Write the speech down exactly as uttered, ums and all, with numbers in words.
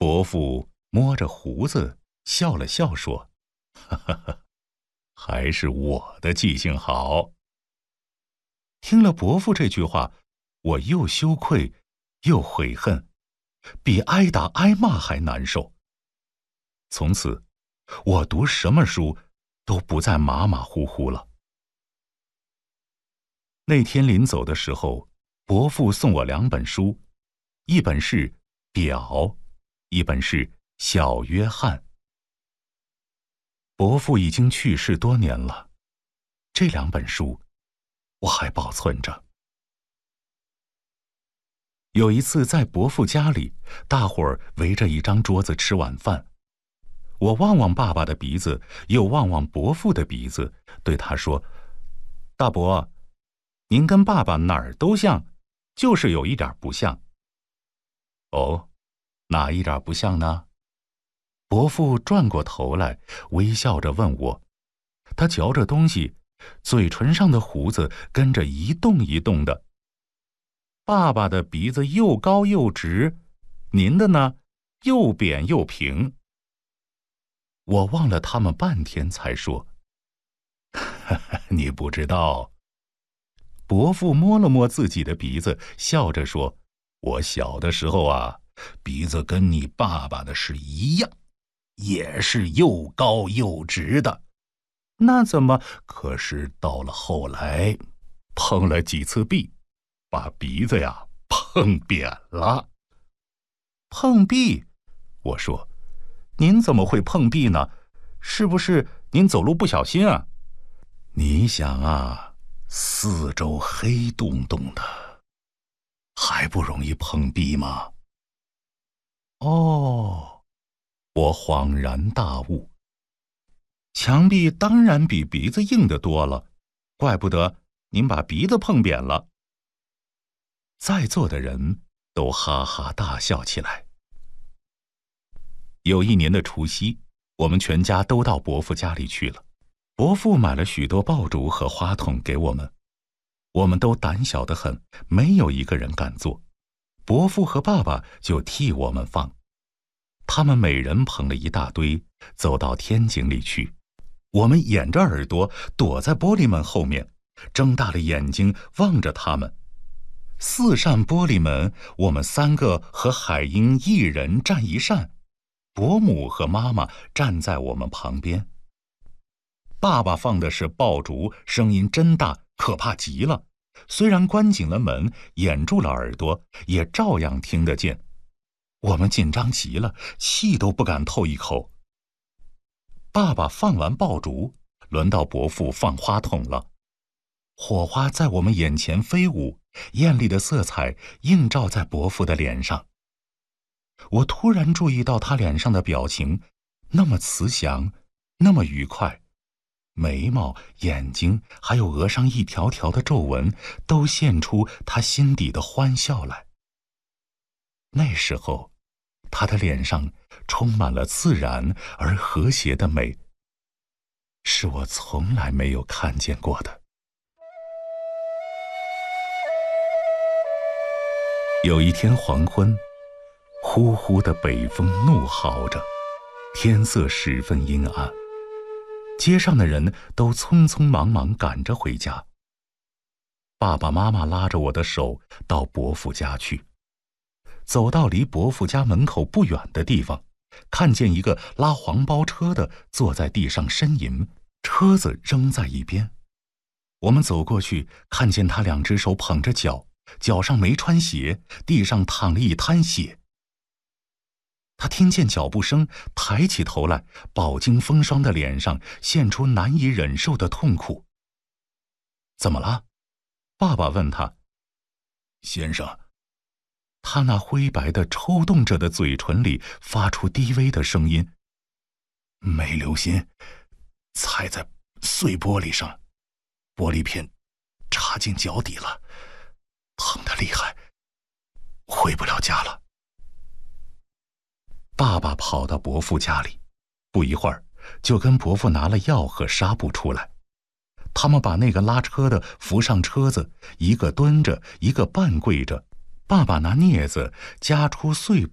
伯父摸着胡子笑了笑说：“哈哈哈，还是我的记性好。”听了伯父这句话，我又羞愧又悔恨，比挨打挨骂还难受。从此，我读什么书都不再马马虎虎了。那天临走的时候，伯父送我两本书，一本是《表》，一本是《小约翰》。伯父已经去世多年了，这两本书我还保存着。有一次在伯父家里，大伙儿围着一张桌子吃晚饭，我望望爸爸的鼻子，又望望伯父的鼻子，对他说：“大伯，您跟爸爸哪儿都像，就是有一点不像。”“哦，哪一点不像呢？”伯父转过头来，微笑着问我。他嚼着东西，嘴唇上的胡子跟着一动一动的。爸爸的鼻子又高又直，您的呢，又扁又平。我望了他们半天，才说：“你不知道。”伯父摸了摸自己的鼻子，笑着说：“我小的时候啊，鼻子跟你爸爸的是一样，也是又高又直的。那怎么？可是到了后来，碰了几次壁，把鼻子呀碰扁了。”“碰壁？”我说，“您怎么会碰壁呢？是不是您走路不小心啊？”“你想啊，四周黑洞洞的，还不容易碰壁吗？”哦，我恍然大悟，墙壁当然比鼻子硬得多了，怪不得您把鼻子碰扁了。在座的人都哈哈大笑起来。有一年的除夕，我们全家都到伯父家里去了。伯父买了许多爆竹和花筒给我们，我们都胆小得很，没有一个人敢坐。伯父和爸爸就替我们放，他们每人捧了一大堆，走到天井里去。我们掩着耳朵躲在玻璃门后面，睁大了眼睛望着他们。四扇玻璃门，我们三个和海英一人站一扇，伯母和妈妈站在我们旁边。爸爸放的是爆竹，声音真大，可怕极了。虽然关紧了门，掩住了耳朵，也照样听得见。我们紧张极了，气都不敢透一口。爸爸放完爆竹，轮到伯父放花筒了。火花在我们眼前飞舞，艳丽的色彩映照在伯父的脸上。我突然注意到他脸上的表情，那么慈祥，那么愉快，眉毛、眼睛还有额上一条条的皱纹，都现出他心底的欢笑来。那时候，他的脸上充满了自然而和谐的美，是我从来没有看见过的。有一天黄昏，呼呼的北风怒嚎着，天色十分阴暗，街上的人都匆匆忙忙赶着回家。爸爸妈妈拉着我的手到伯父家去，走到离伯父家门口不远的地方，看见一个拉黄包车的坐在地上呻吟，车子扔在一边。我们走过去，看见他两只手捧着脚，脚上没穿鞋，地上淌了一滩血。他听见脚步声，抬起头来，饱经风霜的脸上现出难以忍受的痛苦。“怎么了？”爸爸问他。“先生。”他那灰白的抽动着的嘴唇里发出低微的声音，“没留心，踩在碎玻璃上，玻璃片插进脚底了，疼得厉害，回不了家了。”爸爸跑到伯父家里，不一会儿就跟伯父拿了药和纱布出来。他们把那个拉车的扶上车子，一个蹲着，一个半跪着。爸爸拿镊子夹出碎